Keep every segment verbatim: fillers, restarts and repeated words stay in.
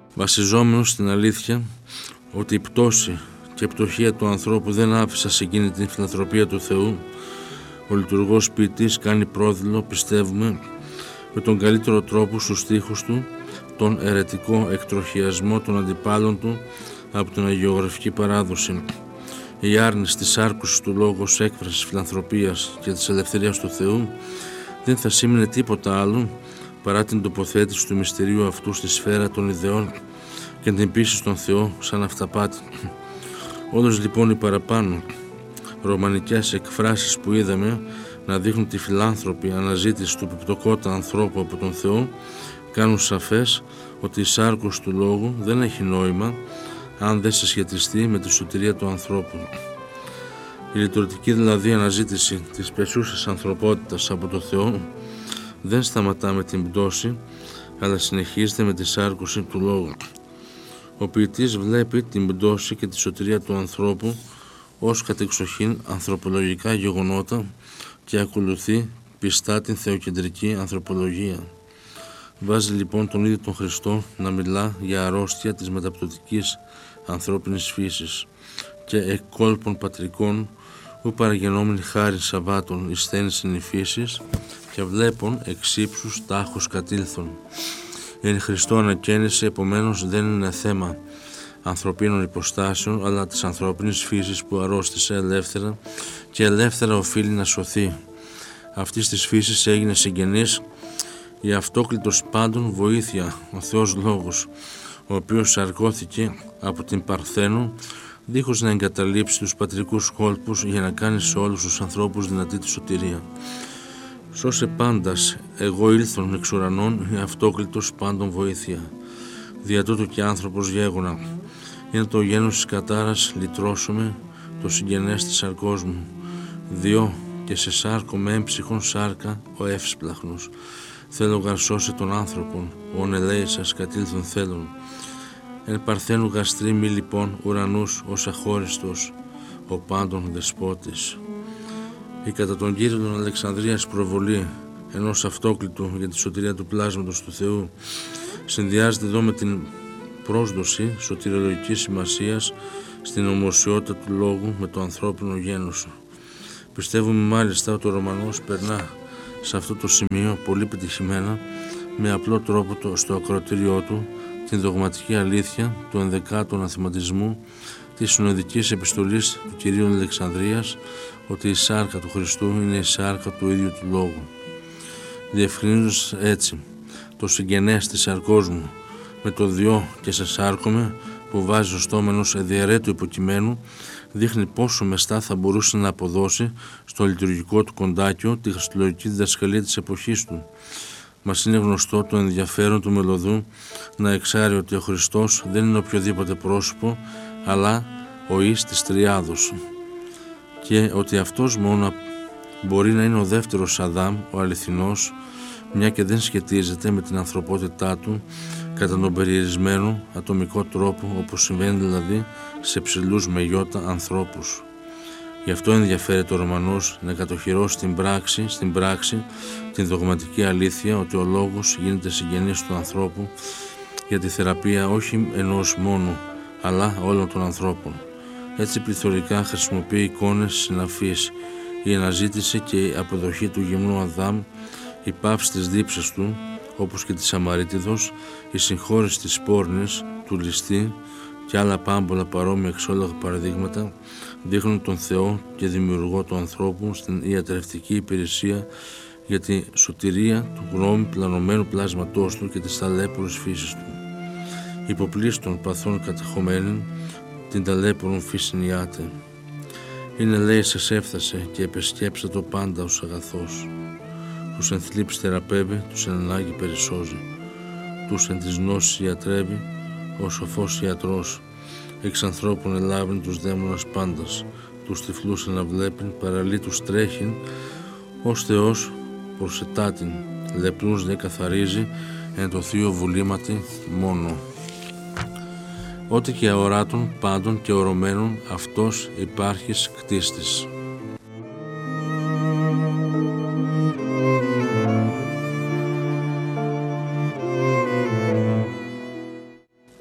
Βασιζόμενος στην αλήθεια ότι η πτώση και η πτωχία του ανθρώπου δεν άφησαν σε εκείνη την φιλανθρωπία του Θεού, ο λειτουργός ποιητής κάνει πρόδειλο, πιστεύουμε, με τον καλύτερο τρόπο στους στίχους του τον αιρετικό εκτροχιασμό των αντιπάλων του από την αγιογραφική παράδοση. Η άρνηση της άρκουσης του λόγου ως έκφρασης φιλανθρωπίας και της ελευθερίας του Θεού δεν θα σήμαινε τίποτα άλλο παρά την τοποθέτηση του μυστηρίου αυτού στη σφαίρα των ιδεών και την πίστη στον Θεό σαν αυταπάτη. Όλες λοιπόν οι παραπάνω ρωμανικές εκφράσεις που είδαμε να δείχνουν τη φιλάνθρωπη αναζήτηση του επιπτωκότα ανθρώπου από τον Θεό κάνουν σαφές ότι η σάρκωση του λόγου δεν έχει νόημα αν δεν συσχετιστεί με τη σωτηρία του ανθρώπου. Η λειτουργική δηλαδή αναζήτηση της πεσούσας ανθρωπότητας από τον Θεό δεν σταματά με την πτώση, αλλά συνεχίζεται με τη σάρκωση του λόγου. Ο ποιητής βλέπει την πτώση και τη σωτηρία του ανθρώπου ως κατεξοχήν ανθρωπολογικά γεγονότα και ακολουθεί πιστά την θεοκεντρική ανθρωπολογία. Βάζει λοιπόν τον ίδιο τον Χριστό να μιλά για αρρώστια της μεταπτωτικής ανθρώπινης φύσης και εκ κόλπων πατρικών που παραγενόμενοι χάρη Σαββάτων εισθένησεν η φύσης και βλέπων εξ ύψους τάχους κατήλθον. Η εν Χριστώ ανακαίνιση επομένως δεν είναι θέμα ανθρωπίνων υποστάσεων, αλλά της ανθρώπινης φύσης που αρρώστησε ελεύθερα και ελεύθερα οφείλει να σωθεί. Αυτής της φύσης έγινε συγγενής η αυτόκλητος πάντων βοήθεια, ο Θεός Λόγος, ο οποίος σαρκώθηκε από την Παρθένο δίχως να εγκαταλείψει τους πατρικούς κόλπους για να κάνει σε όλους τους ανθρώπους δυνατή τη σωτηρία. Σώσε πάντας, εγώ ήλθον εξ ουρανών, η αυτόκλητος πάντων βοήθεια. Δια τούτου και άνθρωπος γέγονα. Είναι το γένος της κατάρας λυτρώσομαι, το συγγενές της σαρκός μου. Διό και σε σάρκο με έμψυχον σάρκα ο εύσπλαχνος. Θέλω γαρσώσει τον άνθρωπον, ο νελέησας κατήλθον θέλων. Εν παρθένου γαστρή μη λοιπόν ουρανούς ως αχώριστος, ο πάντων δεσπότης. Η κατά τον Κύριον Αλεξανδρίας προβολή ενός αυτόκλητου για τη σωτηρία του πλάσματος του Θεού συνδυάζεται εδώ με την πρόσδοση σωτηριολογικής σημασίας στην ομοσιότητα του λόγου με το ανθρώπινο γένος. Πιστεύουμε μάλιστα ότι ο Ρωμανός περνά σε αυτό το σημείο πολύ πετυχημένα με απλό τρόπο το, στο ακροατήριό του την δογματική αλήθεια του ενδεκάτου αναθηματισμού της συνοδικής επιστολής του Κυρίου Αλεξανδρίας ότι η σάρκα του Χριστού είναι η σάρκα του ίδιου του λόγου. Διευκρινίζοντας έτσι το συγγενές της σαρκός μου με το διό και σε σάρκομαι που βάζει ο στόμενος εδιαιρέτου υποκειμένου δείχνει πόσο μεστά θα μπορούσε να αποδώσει στο λειτουργικό του κοντάκιο τη χριστολογική διδασκαλία της εποχής του. Μας είναι γνωστό το ενδιαφέρον του μελωδού να εξάρει ότι ο Χριστός δεν είναι οποιοδήποτε πρόσωπο, αλλά ο εις της Τριάδος και ότι αυτός μόνο μπορεί να είναι ο δεύτερος Αδάμ, ο αληθινός, μια και δεν σχετίζεται με την ανθρωπότητά του κατά τον περιορισμένο ατομικό τρόπο, όπως συμβαίνει δηλαδή σε ψηλούς με γιώτα ανθρώπους. Γι' αυτό ενδιαφέρεται ο Ρωμανός να κατοχυρώσει στην πράξη, στην πράξη την δογματική αλήθεια ότι ο λόγος γίνεται συγγενής του ανθρώπου για τη θεραπεία όχι ενός μόνο, αλλά όλων των ανθρώπων. Έτσι πληθωρικά χρησιμοποιεί εικόνες συναφείς, η αναζήτηση και η αποδοχή του γυμνού Αδάμ, η πάυση της δίψας του, όπως και της Σαμαρίτιδος, η συγχώρεση της πόρνης, του ληστή και άλλα πάμπολα παρόμοια εξόλογα παραδείγματα δείχνουν τον Θεό και δημιουργό του ανθρώπου στην ιατρευτική υπηρεσία για τη σωτηρία του γνώμη πλανωμένου πλάσματός του και της ταλέπορης φύσης του. Υποπλήστων παθών κατεχομένην την ταλέπορον φύσιν ιάτε. Είναι λέει σε έφτασε και επεσκέψα το πάντα ως αγαθός. Τους εν θλίψη θεραπεύει, τους εν ανάγκη περισσώζει. Τους εν της γνώσης ιατρεύει, ο σοφός ιατρός. Εξ ανθρώπων ελάβην τους δαίμονας πάντας. Τους τυφλούς αναβλέπειν, παραλύτους τρέχειν, ως Θεός προσετάτην. Λεπνούς δε καθαρίζει, εν το θείο βουλήματι μόνο. Ό,τι και αοράτων πάντων και ορωμένων αυτός υπάρχεις κτίστης.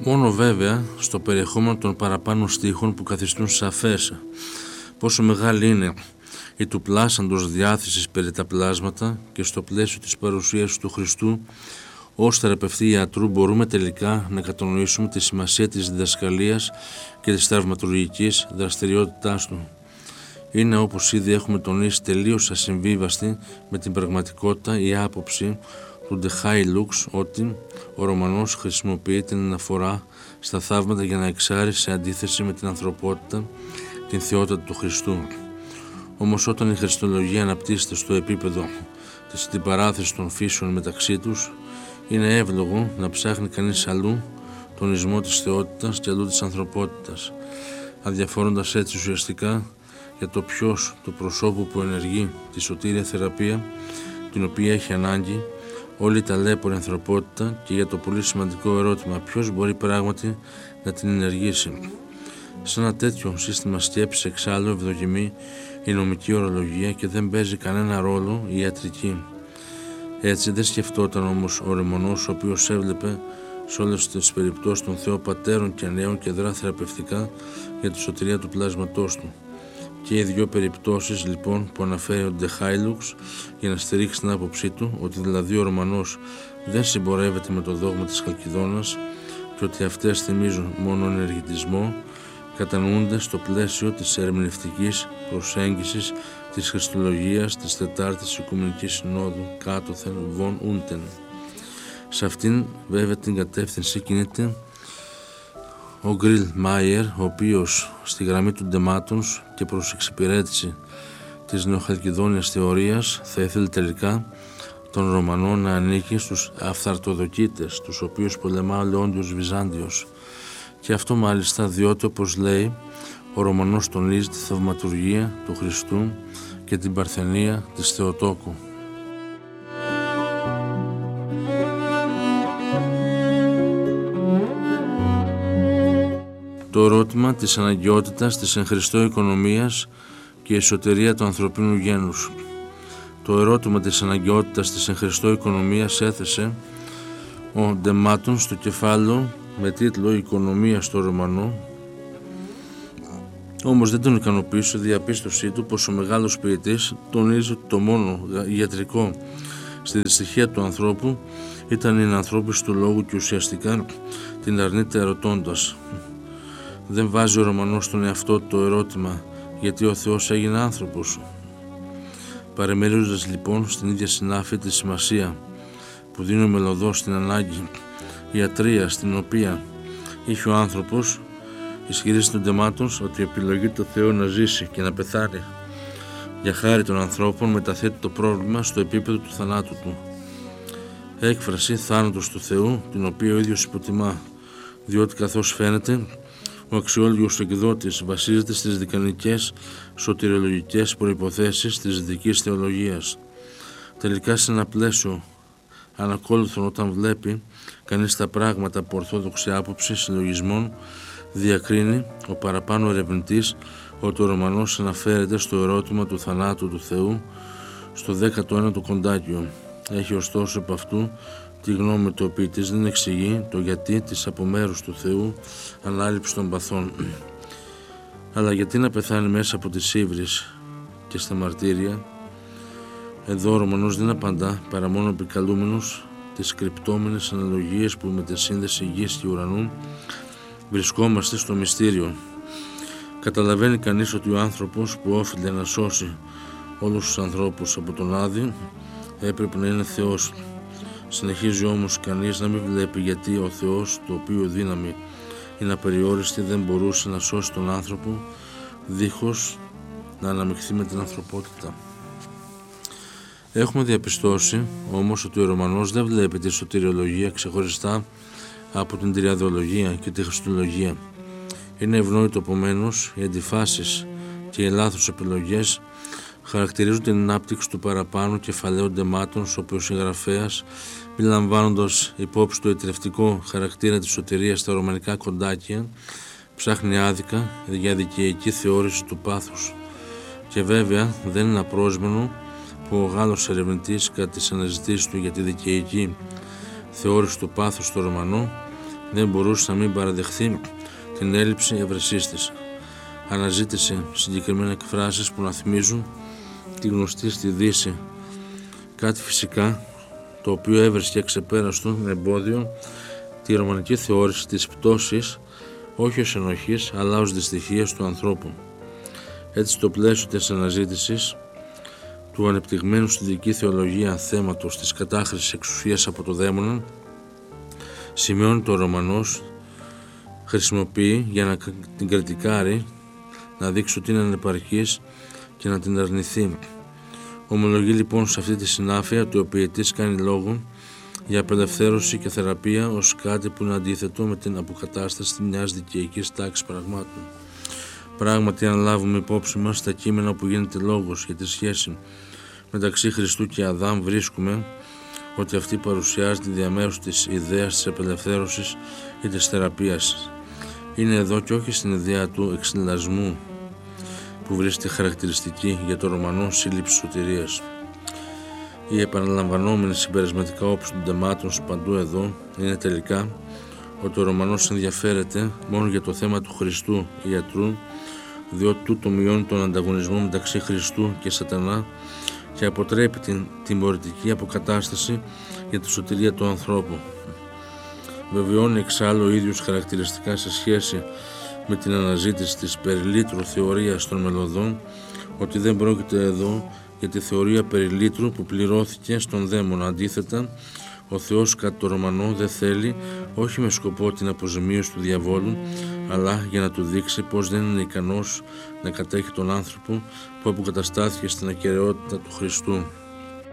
Μόνο βέβαια στο περιεχόμενο των παραπάνω στίχων που καθιστούν σαφές πόσο μεγάλη είναι η του πλάσαντος διάθεσης περί τα πλάσματα και στο πλαίσιο της παρουσίας του Χριστού ως θεραπευτή ιατρού μπορούμε τελικά να κατανοήσουμε τη σημασία της διδασκαλίας και της θαυματουργικής δραστηριότητάς του. Είναι, όπως ήδη έχουμε τονίσει, τελείως ασυμβίβαστη με την πραγματικότητα η άποψη του De Hailux ότι ο Ρωμανός χρησιμοποιεί την αναφορά στα θαύματα για να εξάρει σε αντίθεση με την ανθρωπότητα την θεότητα του Χριστού. Όμως όταν η χριστολογία αναπτύσσεται στο επίπεδο της αντιπαράθεσης των φύσεων μεταξύ τους, είναι εύλογο να ψάχνει κανείς αλλού τον ισμό της θεότητας και αλλού της ανθρωπότητας, αδιαφορώντας έτσι ουσιαστικά για το ποιος του προσώπου που ενεργεί τη σωτήρια θεραπεία, την οποία έχει ανάγκη όλη η ταλέπορη ανθρωπότητα, και για το πολύ σημαντικό ερώτημα ποιος μπορεί πράγματι να την ενεργήσει. Σε ένα τέτοιο σύστημα σκέψης εξάλλου ευδοκιμεί η νομική ορολογία και δεν παίζει κανένα ρόλο η ιατρική. Έτσι δεν σκεφτόταν όμως ο Ρεμονός, ο οποίος έβλεπε σε όλες τις περιπτώσεις των Θεό πατέρων και νέων και δρά θεραπευτικά για τη σωτηρία του πλάσματός του. Και οι δύο περιπτώσεις λοιπόν που αναφέρει ο De Hailux για να στηρίξει την άποψή του, ότι δηλαδή ο Ρωμανός δεν συμπορεύεται με το δόγμα της Χαλκιδόνας και ότι αυτές θυμίζουν μόνο ενεργητισμό, κατανοούνται στο πλαίσιο της ερμηνευτικής προσέγγισης της Χριστολογίας της Τετάρτης Οικουμενικής Συνόδου κάτωθεν βον ούντεν. Σε αυτήν βέβαια την κατεύθυνση κινείται ο Γκριλ Μάιερ, ο οποίος στη γραμμή του Ντεμάτονς και προς εξυπηρέτηση της νεοχαλκιδόνιας θεωρίας θα ήθελε τελικά τον Ρωμανό να ανήκει στους αυθαρτοδοκίτες, τους οποίους πολεμά ο Λεόντιος Βυζάντιος. Και αυτό μάλιστα διότι, όπως λέει, ο Ρωμανός τονίζει τη θαυματουργία του Χριστού και την παρθενία της Θεοτόκου. Το ερώτημα της αναγκαιότητας της εν Χριστώ οικονομίας και η εσωτερία του ανθρωπίνου γένους. Το ερώτημα της αναγκαιότητας της εν Χριστώ οικονομίας έθεσε ο Ντεμάτων στο κεφάλαιο με τίτλο «Η οικονομία στο Ρωμανό». Όμως δεν τον ικανοποίησε η διαπίστωσή του πως ο μεγάλος ποιητής τονίζει ότι το μόνο ιατρικό στη δυστυχία του ανθρώπου ήταν η ενανθρώπιση του λόγου και ουσιαστικά την αρνείται ερωτώντας. Δεν βάζει ο Ρωμανός στον εαυτό το ερώτημα γιατί ο Θεός έγινε άνθρωπος. Παρεμερίζοντας λοιπόν στην ίδια συνάφη τη σημασία που δίνει ο μελωδός στην ανάγκη ιατρία στην οποία είχε ο άνθρωπος, ισχυρίζεται τον Ντεμάτονς ότι η επιλογή του Θεού να ζήσει και να πεθάνει για χάρη των ανθρώπων μεταθέτει το πρόβλημα στο επίπεδο του θανάτου του. Έκφραση θάνατος του Θεού, την οποία ο ίδιος υποτιμά, διότι καθώς φαίνεται ο αξιόλογος εκδότης βασίζεται στις δικανικές σωτηριολογικές προϋποθέσεις της δυτικής θεολογίας. Τελικά σε ένα πλαίσιο ανακόλουθον όταν βλέπει κανείς τα πράγματα από ορθόδοξη άποψη συλλογισμών, διακρίνει ο παραπάνω ερευνητής ότι ο Ρωμανός αναφέρεται στο ερώτημα του θανάτου του Θεού στο δέκατο ένατο κοντάκιο. Έχει ωστόσο επ' αυτού τη γνώμη του ποιητής δεν εξηγεί το γιατί της από μέρους του Θεού ανάληψη των παθών. Αλλά γιατί να πεθάνει μέσα από τις ύβρις και στα μαρτύρια. Εδώ ο Ρωμανός δεν απαντά παρά μόνο επικαλούμενος τις κρυπτόμενες αναλογίες που με τη σύνδεση γης και ουρανού βρισκόμαστε στο μυστήριο. Καταλαβαίνει κανείς ότι ο άνθρωπος που όφιλε να σώσει όλους τους ανθρώπους από τον Άδη έπρεπε να είναι Θεός. Συνεχίζει όμως κανείς να μην βλέπει γιατί ο Θεός, το οποίο δύναμη είναι απεριόριστη, δεν μπορούσε να σώσει τον άνθρωπο δίχως να αναμειχθεί με την ανθρωπότητα. Έχουμε διαπιστώσει όμως ότι ο Ρωμανός δεν βλέπει τη σωτηριολογία ξεχωριστά από την τριαδολογία και τη χριστολογία. Είναι ευνόητο επομένως οι αντιφάσεις και οι λάθος επιλογές χαρακτηρίζουν την ανάπτυξη του παραπάνω κεφαλαίου Ντεμάτονς, όπου ο συγγραφέας, μη λαμβάνοντας υπόψη το ιτρευτικό χαρακτήρα της σωτηρίας στα ρωμανικά κοντάκια, ψάχνει άδικα για δικαιική θεώρηση του πάθους. Και βέβαια δεν είναι απρόσμενο που ο Γάλλος ερευνητής κατά τις αναζητήσεις του για τη δικαιική θεώρηση του πάθους στο Ρωμανό δεν μπορούσε να μην παραδεχθεί την έλλειψη ευρεσής της. Αναζήτησε συγκεκριμένα εκφράσεις που να θυμίζουν τη γνωστή στη Δύση, κάτι φυσικά το οποίο έβρισκε ξεπέραστο εμπόδιο τη ρωμανική θεώρηση της πτώσης όχι ως ενοχής αλλά ως δυστυχίας του ανθρώπου. Έτσι, στο πλαίσιο της αναζήτησης του ανεπτυγμένου στη δική θεολογία θέματος της κατάχρησης εξουσίας από το δαίμονα, σημειώνει το Ρωμανός, χρησιμοποιεί για να την κριτικάρει, να δείξει ότι είναι ανεπαρκής και να την αρνηθεί. Ομολογεί λοιπόν σε αυτή τη συνάφεια ότι ο ποιητής κάνει λόγο για απελευθέρωση και θεραπεία ως κάτι που είναι αντίθετο με την αποκατάσταση μιας δικαιικής τάξης πραγμάτων. Πράγματι, αν λάβουμε υπόψη μας τα κείμενα που γίνεται λόγος για τη σχέση μεταξύ Χριστού και Αδάμ, βρίσκουμε ότι αυτή παρουσιάζεται διαμέρους της ιδέας της απελευθέρωσης ή της θεραπείας. Είναι εδώ και όχι στην ιδέα του εξυνδυασμού που βρίσκεται χαρακτηριστική για το Ρωμανό σύλληψη σωτηρίας. Η επαναλαμβανόμενη συμπερασματικά όψη των τεμάτων παντού εδώ είναι τελικά ότι ο Ρωμανός ενδιαφέρεται μόνο για το θέμα του Χριστού ιατρού, διότι τούτο μειώνει τον ανταγωνισμό μεταξύ Χριστού και Σατανά και αποτρέπει την τιμωρητική αποκατάσταση για τη σωτηρία του ανθρώπου. Βεβαιώνει εξάλλου ο ίδιος χαρακτηριστικά σε σχέση με την αναζήτηση της περιλήτρου θεωρίας των μελωδών ότι δεν πρόκειται εδώ για τη θεωρία περιλήτρου που πληρώθηκε στον δαίμονα. Αντίθετα, ο Θεός κατά το Ρωμανό δεν θέλει, όχι με σκοπό την αποζημίωση του διαβόλου, αλλά για να του δείξει πως δεν είναι ικανός να κατέχει τον άνθρωπο που αποκαταστάθηκε στην ακεραιότητα του Χριστού.